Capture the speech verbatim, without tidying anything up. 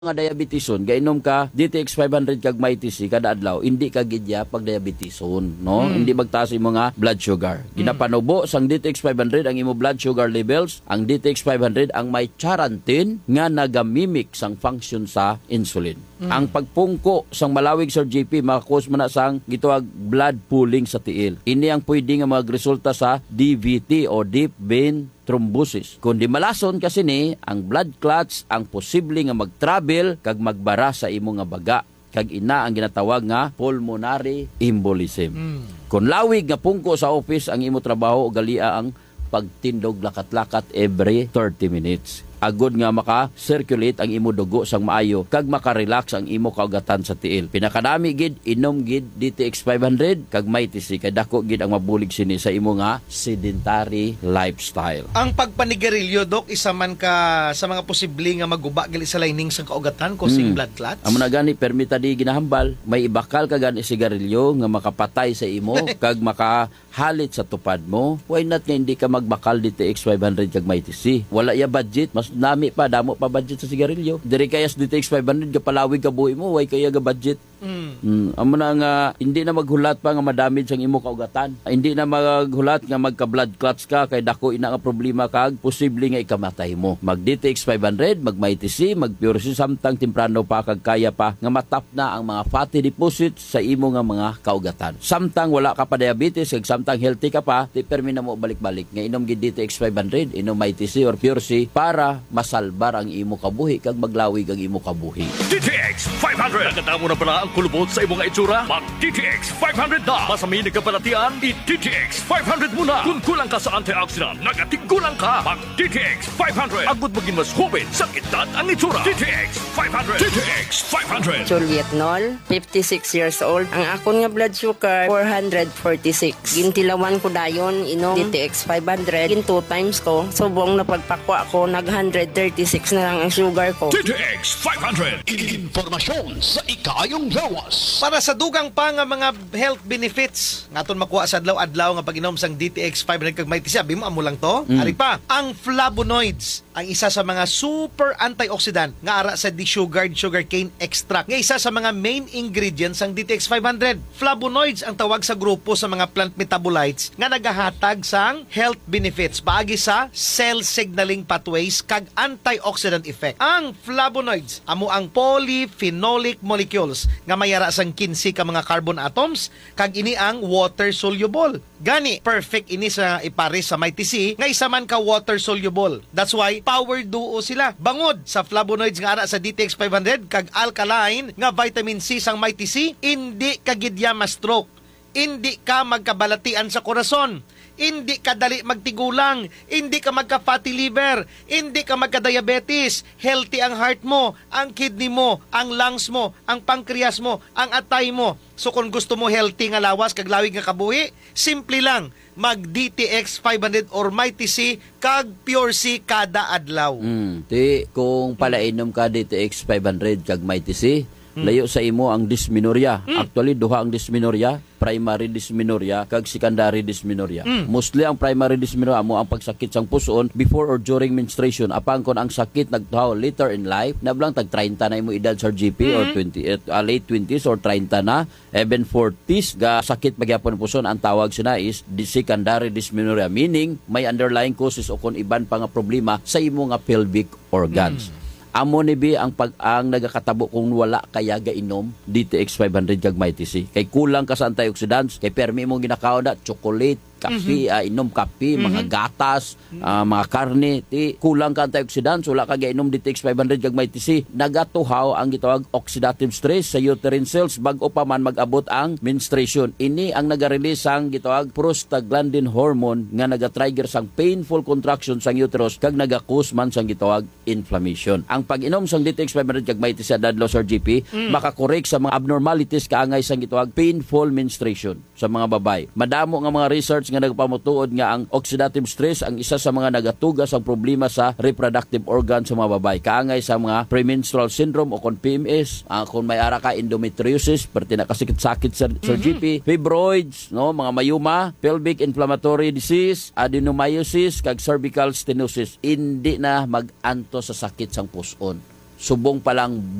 nga diabetison, gainom ka D T X five hundred kag Mighty C kada adlaw, hindi ka gidya pag diabetison, no? Mm. Hindi magtaas imo nga blood sugar. Ginapanubo sang D T X five hundred ang imo blood sugar levels, ang D T X five hundred ang may charantin nga nagamimik sang function sa insulin. Mm. Ang pagpungko sang malawig Sir J P makakos man na sang gituwag blood pooling sa tiil. Ini ang pwede nga magresulta sa D V T o deep vein thrombosis. Kundi malason kasi ni ang blood clots ang posible nga mag-travel kag magbara sa imo nga baga kag ina ang ginatawag nga pulmonary embolism. Mm. Kung lawig nga pungko sa office ang imo trabaho galia ang pagtindog lakat-lakat every thirty minutes. Agod nga maka-circulate ang imo dugo sang maayo kag maka-relax ang imo kaugatan sa tiil. Pinakadami gid inom gid D T X five hundred kag Mighty C kay dako gid ang mabulig sini sa imo nga sedentary lifestyle. Ang pagpanigarilyo, Dok, isa man ka sa mga posible nga maguba gali sa lining sang kaugatan causing mm. blood clots. Amo na gani permita di ginahambal, may ibakal ka gani sigarilyo nga makapatay sa imo kag makahalit sa tupad mo. Why not nga hindi ka magbakal D T X five hundred kag Mighty C? Wala ya budget, mas nami pa, damo pa budget sa sigarilyo. Diri kayas D T X five hundred kapalawig ka buhi mo, way kaya ga budget. Mm. Mm. Amo na nga, hindi na maghulat pa nga madamage ang imo kaugatan. Hindi na maghulat nga magka-blood clots ka, kay dako ina nga problema kag posible nga ikamatay mo. Mag D T X five hundred, mag Mighty C, mag Pure C, samtang temprano pa kag kaya pa nga matap na ang mga fatty deposits sa imo nga mga kaugatan. Samtang wala ka pa diabetes, kag samtang healthy ka pa, ti permi na mo balik-balik. Nga inom gid D T X five hundred, inom Mighty C or Pure C para masalbar ang imo kabuhi kag maglawig ang imo kabuhi. D T X five hundred. Nagkatamo na pala ang kulubot sa imong itsura. Mag D T X five hundred na. Masami ka palatian, i-D T X five hundred muna. Kung kulang ka sa antioxidant, nagatigulang ka. Mag D T X five hundred. Agud maging mas hubin sa kitat ang itsura. D T X five hundred. D T X five hundred. Juliet Nol, fifty-six years old. Ang akon nga blood sugar, four hundred forty-six. Gintilawan ko dayon, inom D T X five hundred. Gin two times ko. Subong na pagpakwa ko, nag one hundred thirty-six na lang ang sugar ko. D T X five hundred. Informasyon sa ikayong lawas. Para sa dugang pa nga mga health benefits, ngaton makuha sa adlaw-adlaw nga pag-inom sang D T X five hundred kag Mighty C, abi mo amo lang to. Mm. Ari pa, ang flavonoids, ang isa sa mga super antioxidant nga ara sa desugared sugarcane extract, nga isa sa mga main ingredients sang D T X five hundred. Flavonoids ang tawag sa grupo sa mga plant metabolites nga nagahatag sang health benefits paagi sa cell signaling pathways kag antioxidant effect. Ang flavonoids amo ang polyphenolic molecules nga mayara sang kinsi ka mga carbon atoms kag ini ang water soluble. Gani perfect ini sa ipares sa Mighty C nga isa man ka water soluble. That's why power duo sila. Bangod sa flavonoids nga ara sa D T X five hundred kag alkaline nga vitamin C sang Mighty C, hindi ka gidya ma-stroke. Hindi ka magkabalatian sa korason. Hindi ka dali magtigulang, hindi ka magka-fatty liver, hindi ka magka-diabetes, healthy ang heart mo, ang kidney mo, ang lungs mo, ang pancreas mo, ang atay mo. So kung gusto mo healthy nga lawas, kag lawig nga kabuhi, simple lang, mag D T X five hundred or Mighty C, kag Pure C kada adlaw. Mm. Ti, kung palainom ka D T X five hundred kag Mighty C, mm. layo sa imo ang dysmenorrhea. Mm. Actually, duha ang dysmenorrhea, primary dysmenorrhea kag secondary dysmenorrhea. Mm. Mostly ang primary dysmenorrhea amo ang pagsakit sang puson before or during menstruation. Apang kon ang sakit nagtaho later in life, nablang tag thirty na imo edad sa G P mm. or twenty, uh, late twenties or thirty na, even forties ga sakit pagyapon puson, ang tawag sina is secondary dysmenorrhea, meaning may underlying causes o kon iban pa nga problema sa imo nga pelvic organs. Mm. Amo ni bi ang pag ang nagakatabo kung wala kaya gainom D T X five hundred kag Mighty C. Kay kulang ka sa antioxidants, kay permi mong ginakaon na chocolate, kape, mm-hmm. uh, inom kape, mm-hmm. mga gatas, uh, mga karne, ti kulang ka antioxidants, wala ka gainom D T X five hundred kag Mighty C. Nagatuhaw ang gitawag oxidative stress sa uterine cells bag-o pa man mag-abot ang menstruation. Ini ang naga-release ang gitawag prostaglandin hormone nga naga-trigger sang painful contraction sang uterus kag naga-cause man sang gitawag inflammation. Ang pag-inom sang D T X five hundred kag Mighty C dadlaw Sir G P, mm. makakorek sa mga abnormalities kaangay sang gitawag painful menstruation sa mga babae. Madamo nga mga research nga nagpamutuod nga ang oxidative stress ang isa sa mga nagatugas ang problema sa reproductive organ sa mga babae. Kaangay sa mga premenstrual syndrome o kon P M S, uh, kung may ara ka endometriosis, perti na kasakit-sakit sa mm-hmm. Sir G P, fibroids, no, mga mayuma, pelvic inflammatory disease, adenomyosis, kag cervical stenosis, hindi na mag-anto sa sakit sang puson. subong pa lang